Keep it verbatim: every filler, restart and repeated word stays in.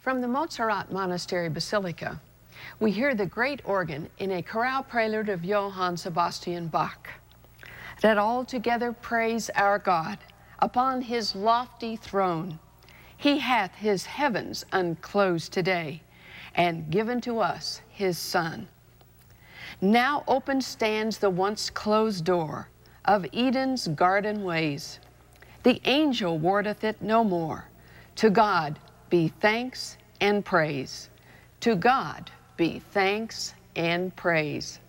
From the Montserrat Monastery Basilica, we hear the great organ in a chorale prelude of Johann Sebastian Bach. Let all together praise our God upon his lofty throne. He hath his heavens unclosed today and given to us his Son. Now open stands the once closed door of Eden's garden ways. The angel wardeth it no more. To God be thanks and praise. To God be thanks and praise.